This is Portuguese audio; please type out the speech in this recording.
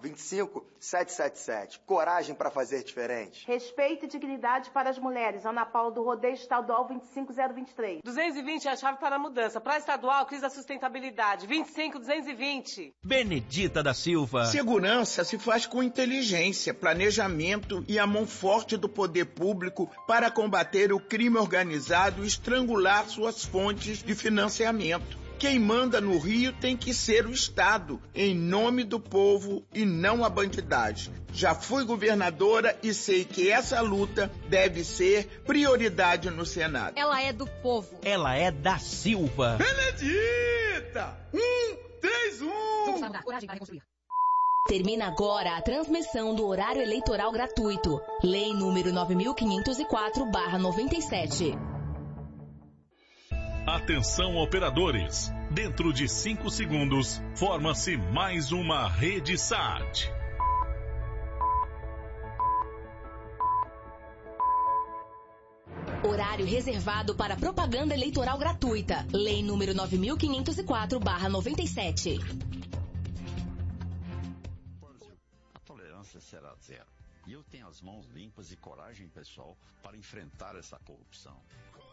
25777. Coragem para fazer diferente. Respeito e dignidade para as mulheres. Ana Paula do Rodeio Estadual 25023. 220 é a chave para a mudança. Para a estadual, crise da sustentabilidade. 25220. Benedita da Silva. Segurança se faz com inteligência, planejamento e a mão forte do poder público para combater o crime organizado e estrangular suas fontes de financiamento. Quem manda no Rio tem que ser o Estado, em nome do povo e não a bandidagem. Já fui governadora e sei que essa luta deve ser prioridade no Senado. Ela é do povo. Ela é da Silva. Benedita! 131! Vamos dar coragem para reconstruir. Termina agora a transmissão do horário eleitoral gratuito. Lei número 9504/97. Atenção, operadores. Dentro de 5 segundos, forma-se mais uma rede SAT. Horário reservado para propaganda eleitoral gratuita. Lei número 9504/97. A tolerância será zero. E eu tenho as mãos limpas e coragem pessoal para enfrentar essa corrupção.